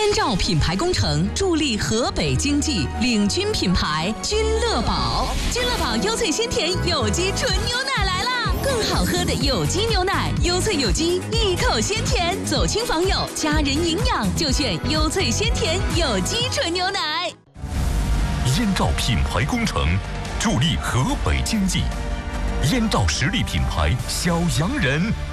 燕赵品牌工程助力河北经济，领军品牌君乐宝。君乐宝优萃鲜甜有机纯牛奶来啦！更好喝的有机牛奶，优萃有机，一口鲜甜，走亲访友，家人营养就选优萃鲜甜有机纯牛奶。 燕赵品牌工程助力河北经济，燕赵实力品牌小洋人。